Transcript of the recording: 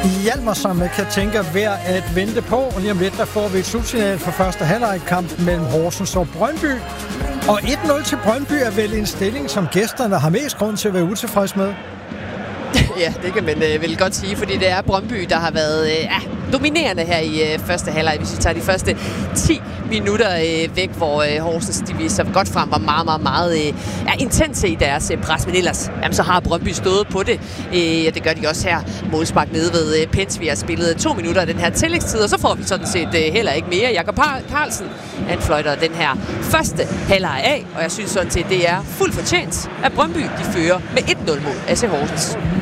Hjalmar, som kan tænke at være at vente på. Og lige om lidt, der får vi et slutsignal for første halvleg-kamp mellem Horsens og Brøndby. Og 1-0 til Brøndby er vel en stilling, som gæsterne har mest grund til at være utilfreds med. Ja, det kan man vel godt sige, fordi det er Brøndby, der har været dominerende her i første halvleg. Hvis vi tager de første 10 minutter væk, hvor Horsens de viser godt frem, var meget intense i deres pres, men ellers så har Brøndby stået på det. Det gør de også her. Målspark nede ved Pens. Vi har spillet 2 minutter af den her tillægstid, og så får vi sådan set heller ikke mere. Jakob Carlsen, han fløjter den her første halvleg af, og jeg synes sådan set, det er fuldt fortjent, at Brøndby de fører med 1-0 mod AC Horsens.